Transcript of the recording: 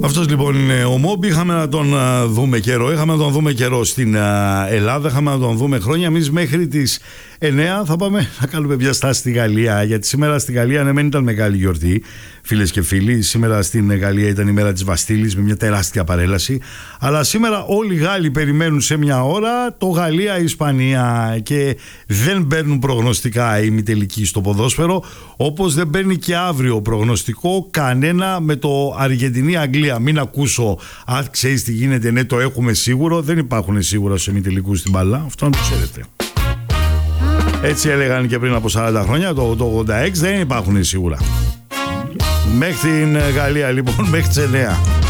Αυτός λοιπόν είναι ο Μόμπι. Είχαμε να τον δούμε καιρό. Είχαμε να τον δούμε καιρό στην Ελλάδα. Είχαμε να τον δούμε χρόνια. Εμείς μέχρι τις 9 θα πάμε να κάνουμε μια στάση στη Γαλλία. Γιατί σήμερα στη Γαλλία, ναι, μεν ήταν μεγάλη γιορτή, φίλες και φίλοι. Σήμερα στην Γαλλία ήταν η μέρα της Βαστίλης με μια τεράστια παρέλαση. Αλλά σήμερα όλοι οι Γάλλοι περιμένουν σε μια ώρα το Γαλλία-Ισπανία και δεν παίρνουν προγνωστικά οι ημιτελικοί στο ποδόσφαιρο. Όπως δεν παίρνει και αύριο προγνωστικό κανένα με το Αργεντινή-Αγγλία. Μην ακούσω, αν ξέρεις τι γίνεται, ναι, το έχουμε σίγουρο. Δεν υπάρχουν σίγουρα στους ημιτελικούς στην μπάλα. Αυτό να το ξέρετε. Έτσι έλεγαν και πριν από 40 χρόνια, το 86 δεν υπάρχουν σίγουρα. Μέχρι την Γαλλία λοιπόν, μέχρι τις 9.